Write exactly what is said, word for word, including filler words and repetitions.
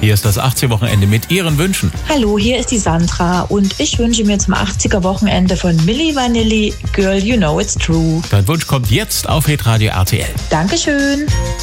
Hier ist das achtziger-Wochenende mit Ihren Wünschen. Hallo, hier ist die Sandra und ich wünsche mir zum achtziger-Wochenende von Milli Vanilli Girl You Know It's True. Dein Wunsch kommt jetzt auf Hitradio R T L. Dankeschön.